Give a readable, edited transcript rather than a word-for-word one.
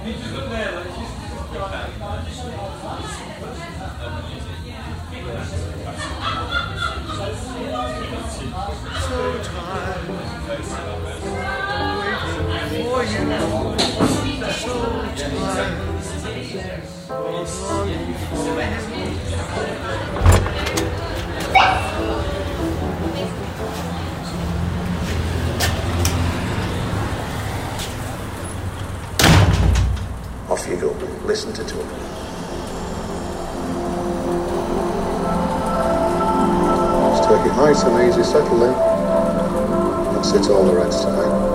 Off you go. Listen to talk. Just take it nice and easy, settle in, and sit all the rest tonight.